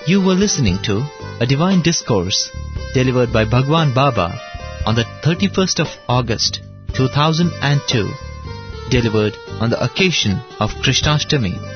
You were listening to a divine discourse delivered by Bhagwan Baba on the 31st of August 2002, delivered on the occasion of Krishnashtami.